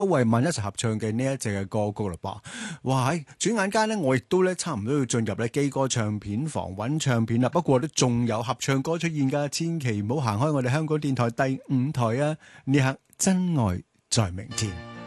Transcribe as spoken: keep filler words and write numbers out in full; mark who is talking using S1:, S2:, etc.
S1: 為民一齊合唱嘅呢一隻嘅歌曲啦噃。哇！喺轉眼間呢，我亦都咧差唔多要進入咧基歌唱片房揾唱片啦。不過都仲有合唱歌出現㗎，千祈唔好行開我哋香港電台第五台啊！呢刻真愛在明天。